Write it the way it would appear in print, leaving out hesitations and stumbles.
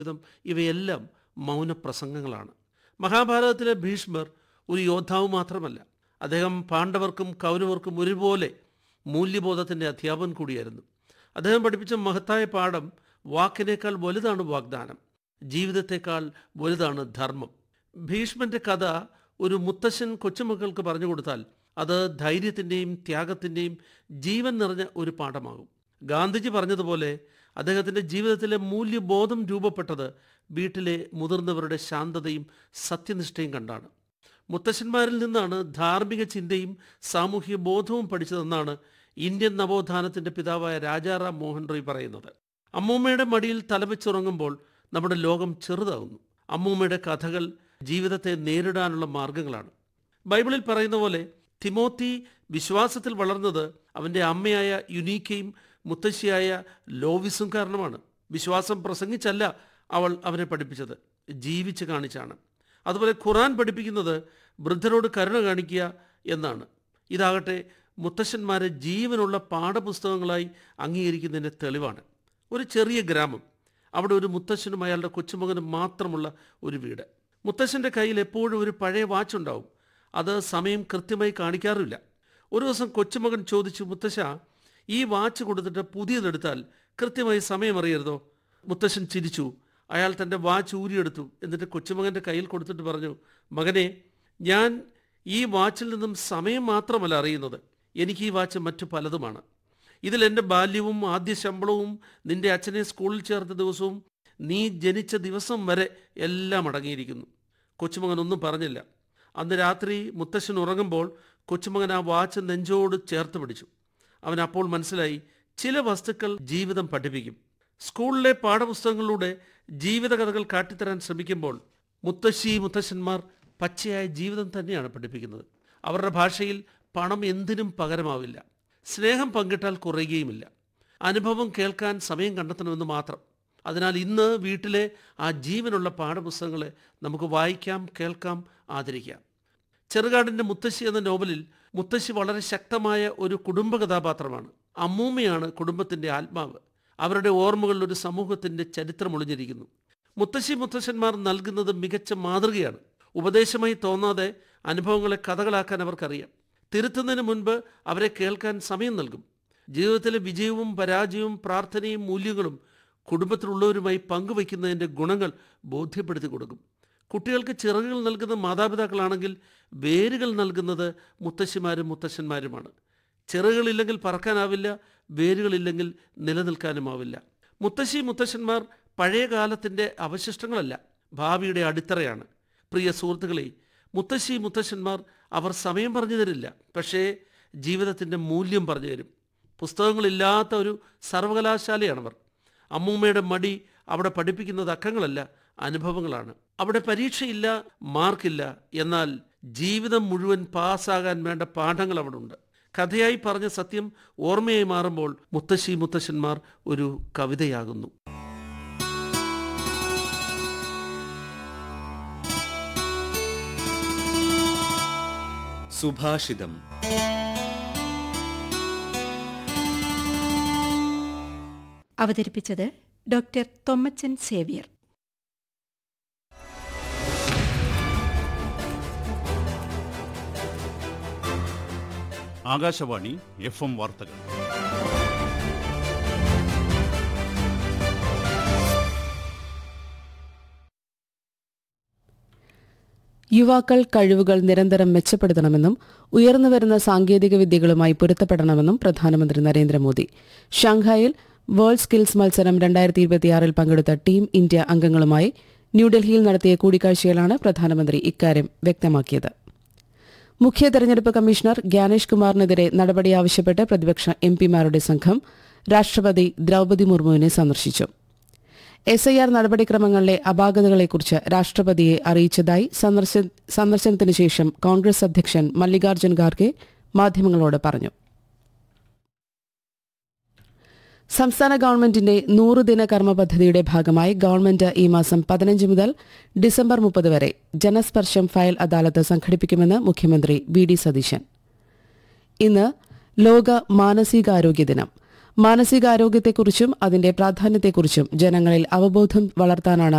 ഇവയെല്ലാം മൗനപ്രസംഗങ്ങളാണ്. മഹാഭാരതത്തിലെ ഭീഷ്മർ ഒരു യോദ്ധാവ് മാത്രമല്ല, അദ്ദേഹം പാണ്ഡവർക്കും കൗരവർക്കും ഒരുപോലെ മൂല്യബോധത്തിൻ്റെ അധ്യാപകൻ കൂടിയായിരുന്നു. അദ്ദേഹം പഠിപ്പിച്ച മഹത്തായ പാഠം വാക്കിനേക്കാൾ വലുതാണ് വാഗ്ദാനം, ജീവിതത്തെക്കാൾ വലുതാണ് ധർമ്മം. ഭീഷ്മൻ്റെ കഥ ഒരു മുത്തശ്ശൻ കൊച്ചുമക്കൾക്ക് പറഞ്ഞു കൊടുത്താൽ അത് ധൈര്യത്തിൻ്റെയും ത്യാഗത്തിൻ്റെയും ജീവൻ നിറഞ്ഞ ഒരു പാഠമാകും. ഗാന്ധിജി പറഞ്ഞതുപോലെ അദ്ദേഹത്തിൻ്റെ ജീവിതത്തിലെ മൂല്യബോധം രൂപപ്പെട്ടത് വീട്ടിലെ മുതിർന്നവരുടെ ശാന്തതയും സത്യനിഷ്ഠയും കണ്ടാണ്. മുത്തശ്ശന്മാരിൽ നിന്നാണ് ധാർമ്മിക ചിന്തയും സാമൂഹിക ബോധവും പഠിച്ചതെന്നാണ് ഇന്ത്യൻ നവോത്ഥാനത്തിൻ്റെ പിതാവായ രാജാറാം മോഹൻ റോയ് പറയുന്നത്. അമ്മൂമ്മയുടെ മടിയിൽ തലവെച്ചുറങ്ങുമ്പോൾ നമ്മുടെ ലോകം ചെറുതാകുന്നു. അമ്മൂമ്മയുടെ കഥകൾ ജീവിതത്തെ നേരിടാനുള്ള മാർഗങ്ങളാണ്. ബൈബിളിൽ പറയുന്ന പോലെ തിമോത്തി വിശ്വാസത്തിൽ വളർന്നത് അവൻ്റെ അമ്മയായ യുനീക്കയും മുത്തശ്ശിയായ ലോവിസും കാരണമാണ്. വിശ്വാസം പ്രസംഗിച്ചല്ല അവൾ അവനെ പഠിപ്പിച്ചത്, ജീവിച്ച് കാണിച്ചാണ്. അതുപോലെ ഖുർആൻ പഠിപ്പിക്കുന്നത് വൃദ്ധരോട് കരുണ കാണിക്കുക എന്നാണ്. ഇതാകട്ടെ മുത്തശ്ശന്മാരെ ജീവനുള്ള പാഠപുസ്തകങ്ങളായി അംഗീകരിക്കുന്നതിൻ്റെ തെളിവാണ്. ഒരു ചെറിയ ഗ്രാമം, അവിടെ ഒരു മുത്തശ്ശനും അയാളുടെ കൊച്ചുമകനും മാത്രമുള്ള ഒരു വീട്. മുത്തശ്ശൻ്റെ കയ്യിൽ എപ്പോഴും ഒരു പഴയ വാച്ച് ഉണ്ടാവും. അത് സമയം കൃത്യമായി കാണിക്കാറില്ല. ഒരു ദിവസം കൊച്ചുമകൻ ചോദിച്ചു, മുത്തശ്ശ, ഈ വാച്ച് കൊടുത്തിട്ട് പുതിയതെടുത്താൽ കൃത്യമായി സമയം അറിയരുതോ? മുത്തശ്ശൻ ചിരിച്ചു. അയാൾ തൻ്റെ വാച്ച് ഊരിയെടുത്തു. എന്നിട്ട് കൊച്ചുമകൻ്റെ കയ്യിൽ കൊടുത്തിട്ട് പറഞ്ഞു, മകനെ, ഞാൻ ഈ വാച്ചിൽ നിന്നും സമയം മാത്രമല്ല അറിയുന്നത്, എനിക്ക് ഈ വാച്ച് മറ്റു പലതുമാണ്. ഇതിൽ എൻ്റെ ബാല്യവും ആദ്യ ശമ്പളവും നിൻ്റെ അച്ഛനെ സ്കൂളിൽ ചേർത്ത ദിവസവും നീ ജനിച്ച ദിവസം വരെ എല്ലാം അടങ്ങിയിരിക്കുന്നു. കൊച്ചുമകൻ ഒന്നും പറഞ്ഞില്ല. അന്ന് രാത്രി മുത്തശ്ശൻ ഉറങ്ങുമ്പോൾ കൊച്ചുമകൻ ആ വാച്ച് നെഞ്ചോട് ചേർത്ത് പിടിച്ചു. അവൻ അപ്പോൾ മനസ്സിലായി, ചില വസ്തുക്കൾ ജീവിതം പഠിപ്പിക്കും. സ്കൂളിലെ പാഠപുസ്തകങ്ങളിലൂടെ ജീവിതകഥകൾ കാട്ടിത്തരാൻ ശ്രമിക്കുമ്പോൾ മുത്തശ്ശന്മാർ പച്ചയായ ജീവിതം തന്നെയാണ് പഠിപ്പിക്കുന്നത്. അവരുടെ ഭാഷയിൽ പണം എന്തിനും പകരമാവില്ല. സ്നേഹം പങ്കിട്ടാൽ കുറയുകയുമില്ല. അനുഭവം കേൾക്കാൻ സമയം കണ്ടെത്തണമെന്ന് മാത്രം. അതിനാൽ ഇന്ന് വീട്ടിലെ ആ ജീവനുള്ള പാഠപുസ്തകങ്ങളെ നമുക്ക് വായിക്കാം, കേൾക്കാം, ആദരിക്കാം. ചെറുകാടിൻ്റെ മുത്തശ്ശി എന്ന നോവലിൽ മുത്തശ്ശി വളരെ ശക്തമായ ഒരു കുടുംബ കഥാപാത്രമാണ്. അമ്മൂമ്മയാണ് കുടുംബത്തിൻ്റെ ആത്മാവ്. അവരുടെ ഓർമ്മകളിൽ ഒരു സമൂഹത്തിൻ്റെ ചരിത്രം ഒളിഞ്ഞിരിക്കുന്നു. മുത്തശ്ശന്മാർ നൽകുന്നത് മികച്ച മാതൃകയാണ്. ഉപദേശമായി തോന്നാതെ അനുഭവങ്ങളെ കഥകളാക്കാൻ അവർക്കറിയാം. തിരുത്തുന്നതിന് മുൻപ് അവരെ കേൾക്കാൻ സമയം നൽകും. ജീവിതത്തിലെ വിജയവും പരാജയവും പ്രാർത്ഥനയും മൂല്യങ്ങളും കുടുംബത്തിലുള്ളവരുമായി പങ്കുവയ്ക്കുന്നതിൻ്റെ ഗുണങ്ങൾ ബോധ്യപ്പെടുത്തി കൊടുക്കും. കുട്ടികൾക്ക് ചിറകുകൾ നൽകുന്ന മാതാപിതാക്കളാണെങ്കിൽ വേരുകൾ നൽകുന്നത് മുത്തശ്ശന്മാരുമാണ്. ചിറകുകളില്ലെങ്കിൽ പറക്കാനാവില്ല, വേരുകളില്ലെങ്കിൽ നിലനിൽക്കാനുമാവില്ല. മുത്തശ്ശന്മാർ പഴയ കാലത്തിൻ്റെ അവശിഷ്ടങ്ങളല്ല, ഭാവിയുടെ അടിത്തറയാണ്. പ്രിയ സുഹൃത്തുക്കളെ, മുത്തശ്ശന്മാർ അവർ സമയം പറഞ്ഞു തരില്ല, പക്ഷേ ജീവിതത്തിൻ്റെ മൂല്യം പറഞ്ഞു തരും. പുസ്തകങ്ങളില്ലാത്ത ഒരു സർവകലാശാലയാണവർ. അമ്മൂമ്മയുടെ മടി അവിടെ പഠിപ്പിക്കുന്നത് അക്കങ്ങളല്ല, അനുഭവങ്ങളാണ്. അവിടെ പരീക്ഷയില്ല, മാർക്കില്ല, എന്നാൽ ജീവിതം മുഴുവൻ പാസ്സാകാൻ വേണ്ട പാഠങ്ങൾ അവിടെ ഉണ്ട്. കഥയായി പറഞ്ഞ സത്യം ഓർമ്മയായി മാറുമ്പോൾ മുത്തശ്ശന്മാർ ഒരു കവിതയാകുന്നു. സുഭാഷിതം. അവതരിപ്പിച്ചത് doctor Thommachan Xavier. Akashvani FM വാർത്തകൾ. യുവാക്കൾ കഴിവുകൾ നിരന്തരം മെച്ചപ്പെടുത്തണമെന്നും ഉയർന്നുവരുന്ന സാങ്കേതിക വിദ്യകളുമായി പൊരുത്തപ്പെടണമെന്നും പ്രധാനമന്ത്രി നരേന്ദ്രമോദി. ഷാങ്ഹായിൽ വേൾഡ് സ്കിൽസ് മത്സരം 2026 പങ്കെടുത്ത ടീം ഇന്ത്യ അംഗങ്ങളുമായി ന്യൂഡൽഹിയിൽ നടത്തിയ കൂടിക്കാഴ്ചയിലാണ് പ്രധാനമന്ത്രി ഇക്കാര്യം വ്യക്തമാക്കിയത്. മുഖ്യ തെരഞ്ഞെടുപ്പ് കമ്മീഷണർ ഗ്യാനേഷ് കുമാറിനെതിരെ നടപടി ആവശ്യപ്പെട്ട് പ്രതിപക്ഷ എംപിമാരുടെ സംഘം രാഷ്ട്രപതി ദ്രൌപദി മുർമുവിനെ സന്ദർശിച്ചു. SIR നടപടിക്രമങ്ങളിലെ അപാകതകളെക്കുറിച്ച് രാഷ്ട്രപതിയെ അറിയിച്ചതായി സന്ദർശനത്തിനു ശേഷം കോൺഗ്രസ് അധ്യക്ഷൻ മല്ലികാർജ്ജുൻ ഖാർഗെ മാധ്യമങ്ങളോട് പറഞ്ഞു. സംസ്ഥാന ഗവൺമെന്റിന്റെ 100-ദിന കർമ്മ പദ്ധതിയുടെ ഭാഗമായി ഗവൺമെന്റ് ഈ മാസം 15 മുതൽ ഡിസംബർ 30 വരെ ജനസ്പർശം ഫയൽ അദാലത്ത് സംഘടിപ്പിക്കുമെന്ന് മുഖ്യമന്ത്രി VD സതീശൻ. ഇന്ന് ലോക മാനസികാരോഗ്യ ദിനം. മാനസികാരോഗ്യത്തെക്കുറിച്ചും അതിന്റെ പ്രാധാന്യത്തെക്കുറിച്ചും ജനങ്ങളിൽ അവബോധം വളർത്താനാണ്